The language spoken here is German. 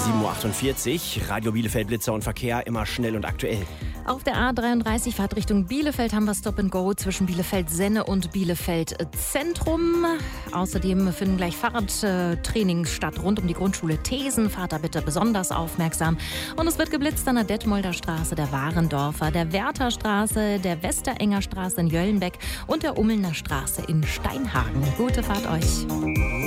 7.48 Uhr, Radio Bielefeld, Blitzer und Verkehr, immer schnell und aktuell. Auf der A33 Fahrt Richtung Bielefeld haben wir Stop and Go zwischen Bielefeld-Senne und Bielefeld-Zentrum. Außerdem finden gleich Fahrradtrainings statt rund um die Grundschule Thesen. Fahrt da bitte besonders aufmerksam. Und es wird geblitzt an der Detmolder Straße, der Warendorfer, der Wertherstraße, der Westerenger Straße in Jöllenbeck und der Ummelner Straße in Steinhagen. Gute Fahrt euch.